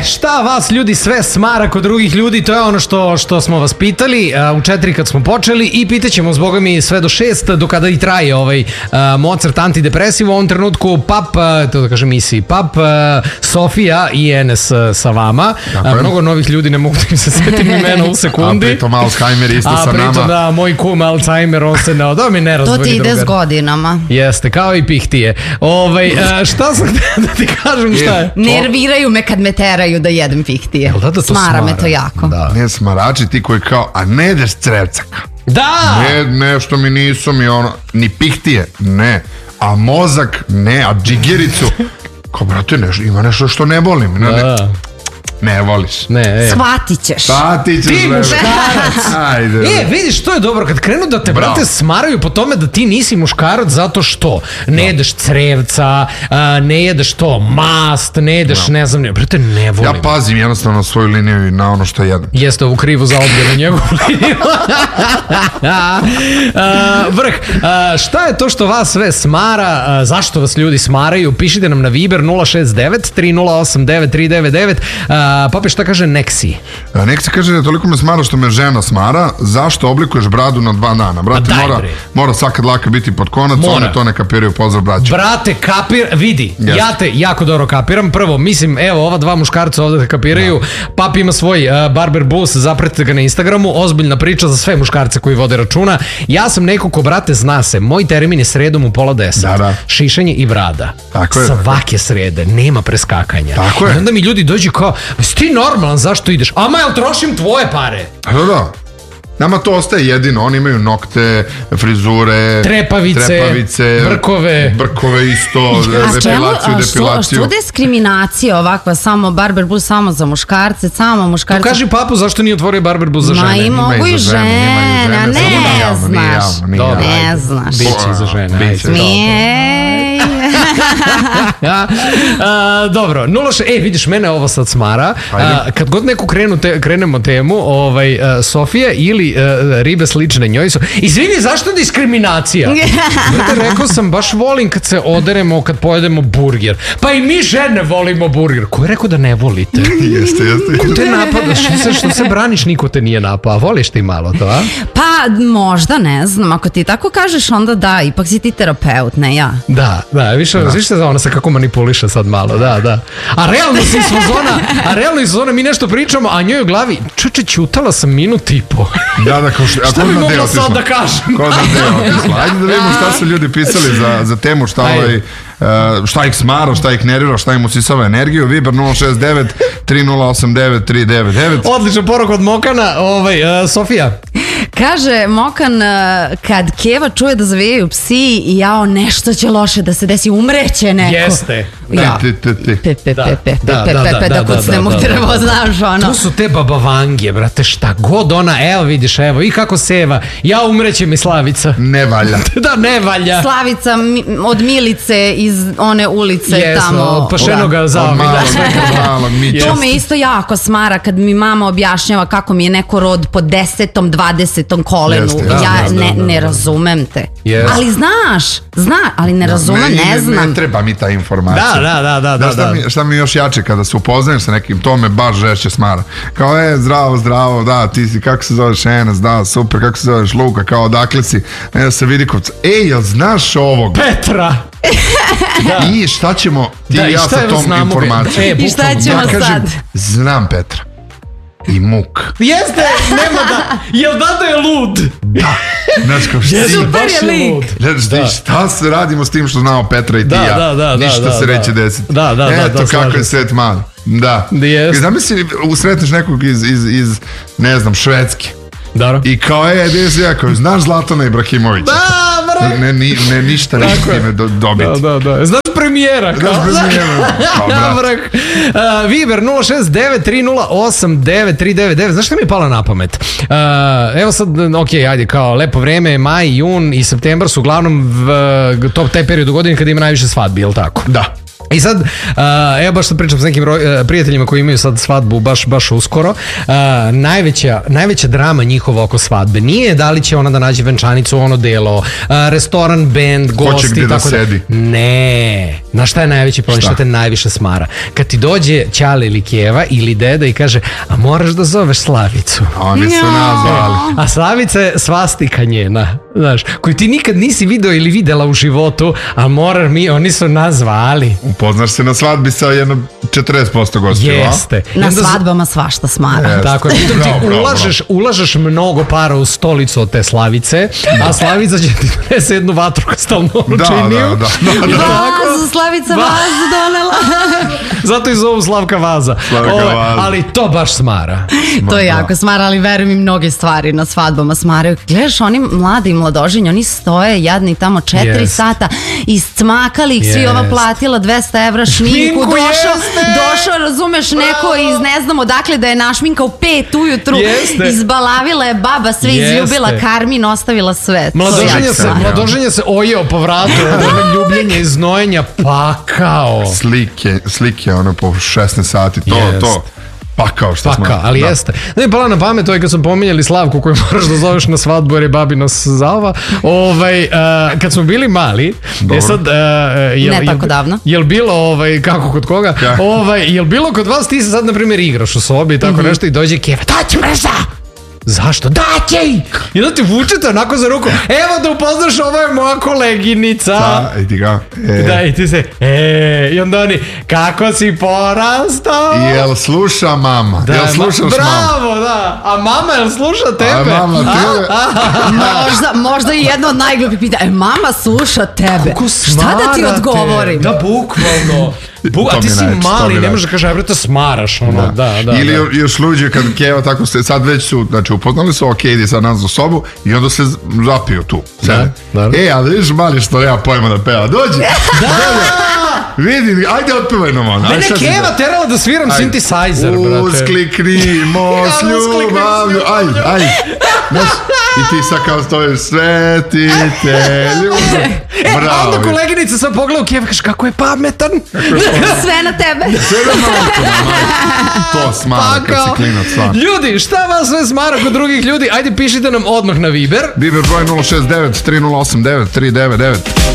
Šta vas ljudi sve smara kod drugih ljudi, to je ono što smo vas pitali u 4 kad smo počeli i pitaćemo zboga mi sve do 6 do kada i traje ovaj Mozart antidepresiv. U ovom trenutku Pap, to da kažem misi Pap, Sofija i Enes sa vama. Mnogo novih ljudi, ne mogu da im se setim imena u sekundi. A pritom Alzheimer isto sa nama. A pritom da, moj kum Alzheimer, on se ne odao mi nerazvojni drugar. To ti ide drugar. S godinama. Jeste, kao i pihtije. Šta sam da ti kažem šta je? Nerviraju me kad me teraju da jedem pihtije. Smara me to jako. Da. Ne, smarači ti koji kao, a ne jedeš crevcaka. Da! Ne, nešto mi nisu mi ono, ni pihtije, ne. A mozak, ne, a džigericu. Kao, brate, ima nešto što ne volim. Ne voliš. Shvatit ćeš. Ti muškarac. Ajde. Vidiš, to je dobro. Kad krenu da te, brate, smaraju po tome da ti nisi muškarac zato što ne jedeš crevca, ne jedeš to mast, ne jedeš, ne znam, brate, ne volim. Ja pazim jednostavno svoju liniju i na ono što jedem. Jeste ovu krivu zaobljenu na njegovu liniju. Vrh, šta je to što vas sve smara? Zašto vas ljudi smaraju? Pišite nam na Viber 069 3089 399. Pape, šta kaže Neksi? Neksi kaže da toliko me smara što me žena smara. Zašto oblikuješ bradu na 2 dana? Brate, mora svaka dlaka biti pod konac. One to ne kapiraju, pozdrav braću. Brate, vidi, ja te jako dobro kapiram. Prvo, mislim, evo, ova 2 muškarca ovdje te kapiraju. Papi ima svoj barber bus, zapratite ga na Instagramu. Ozbiljna priča za sve muškarce koji vode računa. Ja sam neko ko, brate, zna se. Moj termin je sredom u 9:30. Šišanje i brada. Svake srede, nema preskakanja. I onda mi ljudi dođu kao, ti normalan, zašto ideš? Ama, jel trošim tvoje pare? Da. Nama to ostaje jedino, oni imaju nokte, frizure, trepavice, brkove isto, depilaciju. Što diskriminacija ovakva, samo barber bus samo za muškarce, samo muškarce. To kaži Papu zašto nije otvorio barber bus za žene. Ma i mogu i žene, ne znaš. Biće i za žene. Dobro, vidiš, mene ovo sad smara. Kad god neku krenemo temu, Sofija ili ribe slične njoj su. Izvini, zašto diskriminacija? Rekao sam, baš volim kad se oderemo, kad pojedemo burger. Pa i mi žene volimo burger. Ko je rekao da ne volite? Jeste. Ko te napada? Što se braniš, niko te nije napao. Voliš ti malo to, a? Pa možda, ne znam. Ako ti tako kažeš, onda da, ipak si ti terapeut, ne ja. Da, više za ona se kako manipuliše sad malo, da. A realno si iz fazona, mi nešto pričamo, a njoj u glavi, ćutala sam minut i po. Da, šta bi mogla sad da kažem? Ajde da vidimo šta su ljudi pisali za temu, šta ih smara, šta ih nervira, šta im usisava energiju. Viber 069 3089 399. Odličan poruk od Mokana. Sofija. Kaže Mokan, kad Keva čuje da zavijaju psi i jao, nešto će loše da se desi, umreće neko. Jeste. Da kucnem u drvo, znaš ono. To su te babavangije, brate, šta god ona, evo vidiš, evo, i kako seva, ja umreće mi Slavica. Ne valja. Da, ne valja. Slavica od Milice iz one ulice tamo. Od Pašenoga zavida. To me isto jako smara kad mi mama objašnjava kako mi je neko rod po 10. 20. kolenu. Ja ne razumem te. Ali znaš, ali ne razumem, ne znam. Ne treba mi ta informacija. Da. Šta mi još jače kada se upoznajem sa nekim, to me baš žešće smara. Kao, zdravo, da, ti si, kako se zoveš Enes, da, super, kako se zoveš Luka, kao, odakle si, ne da se vidi kod, jel znaš ovog? Petra! I šta ćemo ti i ja sa tom informacijom? I šta ćemo sad? Znam Petra. I muk. Jeste, nema da. Jel da je lud? Da. Znaš kao super je lik. Šta se radimo s tim što znamo Petra i ti ja? Ništa se neće desiti. Eto kako je svet mali. Da. Zamisli, usretneš nekog iz ne znam, Švedske. I kao znaš Zlatana Ibrahimovića? Ne, ništa neće time dobiti. Da. Znaš premijera? Viber 0693089 Znaš šta mi je palo na pamet? Evo sad, ajde, kao lepo vreme, maj, jun i septembar su uglavnom taj period u godini kada ima najviše svadbi, jel tako? Da. I sad, ja baš sad pričam s nekim prijateljima koji imaju sad svadbu baš uskoro, najveća drama njihova oko svadbe nije da li će ona da nađe venčanicu, ono delo, restoran, band, gosti. Ko će gdje da sedi? Ne, znaš šta je najveći problem, šta te najviše smara? Kad ti dođe ćale ili keva ili deda i kaže, a moraš da zoveš Slavicu. Oni su nazvali. A Slavica je svastika njena, znaš, koju ti nikad nisi video ili videla u životu, a oni su nazvali. Upoznaš se na svadbi sa jednom 40% gosteva. Jeste. Na svadbama svašta smara. Tako je. Ulažeš mnogo para u stolicu od te Slavice, a Slavica će ti donese jednu vatrokastalnu činiju. Vazu, Slavica vazu donela. Zato i zovu Slavka Vaza. Ali to baš smara. To je jako smara, ali verujem i mnoge stvari na svadbama smaraju. Gledaš, oni mladi i mladoženji, oni stoje jadni tamo 4 sata, iscmakali ih, svi ova platila 200 evra šminku, došao, razumeš, neko iz ne znam odakle da je našminka u 5 ujutru, izbalavila je baba, sve izljubila, Karmin ostavila sve. Mladoženje se ojeo po vratu, ljubljenje, iznojenja, pakao. Slike, ono po 16 sati, to. Pakao što smo. Ali jeste. Ne, pala na pamet, to je kad sam pominjali Slavku koju moraš da zoveš na svadbu jer je babi nas zava. Kad smo bili mali, ne tako davno. Jel bilo, kako kod koga? Jel bilo kod vas, ti se sad na primjer igraš u sobi i tako nešto i dođe keva, daći mrza! Zašto? Daći! I onda ti vučete onako za ruku, evo da upoznaš, ovo je moja koleginica. I ti ga. Da, i ti se, i onda oni, kako si porastao? Jel sluša mama? Jel slušaš mama? Bravo, da. A mama, jel sluša tebe? A mama tebe? Možda i jedno od najglupih pita, mama sluša tebe. Šta da ti odgovorim? Da, bukvalno. A ti si mali, ne možeš da kažeš, brate, smaraš. Ili još luđe kad Keva tako se, sad već su, znači upoznali su, ok, idi sad nas u sobu i onda se zapiju tu. Ali vidiš mali što nema pojma da peva, dođi! Vidi, ajde otpevaj nam ono. Mene Keva terala da sviram synthesizer, brate. Uskliknimo s ljubavlju, ajde. I ti sad kao stojiš, svetite ljubav. A onda koleginica sam pogledao Keva, kaže kako je pametan. Sve na tebe. Sve na majku. To smara kad si klinac sam. Ljudi, šta vas sve smara kod drugih ljudi? Ajde pišite nam odmah na Viber. Viber broj 069 3089 399.